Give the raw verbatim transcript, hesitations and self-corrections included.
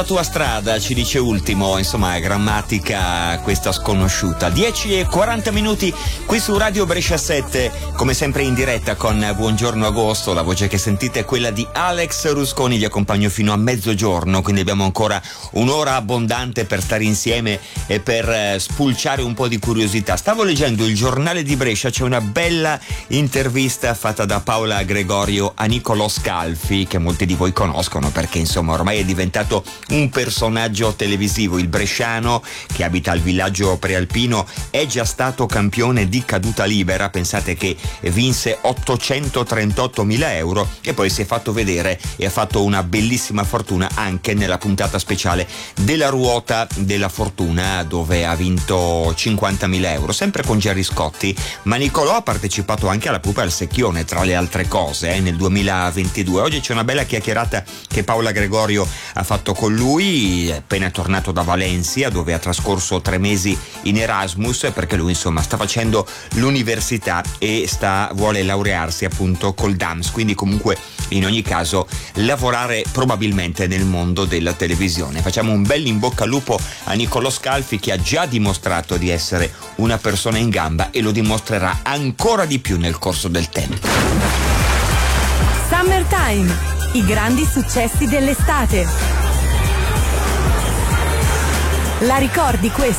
tua strada, ci dice Ultimo, insomma grammatica questa sconosciuta. Dieci e quaranta minuti qui su Radio Brescia sette, come sempre in diretta con Buongiorno Agosto. La voce che sentite è quella di Alex Rusconi, vi accompagno fino a mezzogiorno, quindi abbiamo ancora un'ora abbondante per stare insieme e per spulciare un po' di curiosità. Stavo leggendo il giornale di Brescia, c'è una bella intervista fatta da Paola Gregorio a Nicolò Scalfi, che molti di voi conoscono perché insomma ormai è diventato un personaggio televisivo. Il bresciano, che abita al villaggio prealpino, è già stato campione di caduta libera, pensate che vinse ottocentotrentottomila euro e poi si è fatto vedere e ha fatto una bellissima fortuna anche nella puntata speciale della ruota della fortuna, dove ha vinto cinquantamila euro, sempre con Gerry Scotti. Ma Nicolò ha partecipato anche alla Pupa al Secchione, tra le altre cose, eh, nel duemilaventidue. Oggi c'è una bella chiacchierata che Paola Gregorio ha fatto con lui, è appena tornato da Valencia, dove ha trascorso tre mesi in Erasmus, perché lui insomma sta facendo l'università e sta vuole laurearsi appunto col D A M S, quindi comunque in ogni caso lavorare probabilmente nel mondo della televisione. Facciamo un bel in bocca al lupo a Nicolò Scalfi, che ha già dimostrato di essere una persona in gamba e lo dimostrerà ancora di più nel corso del tempo. Summertime, i grandi successi dell'estate. La ricordi questa?